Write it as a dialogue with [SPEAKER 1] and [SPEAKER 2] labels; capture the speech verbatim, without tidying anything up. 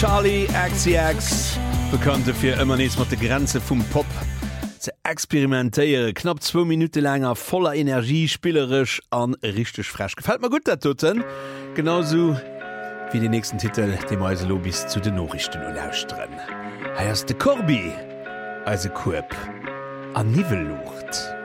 [SPEAKER 1] Charlie X C X bekannte fir ëmmer nees mat de Grenze vum Pop ze experimentéiere knapp zwei Minuten langer voller Energie spielerisch an richtig fresh. Gefällt mir gut dat toten genauso wie den nächsten Titel dem Eise Lobis zu den Nachrichten und lauschtren. Heißt de Corby als Kurb an Nivellucht.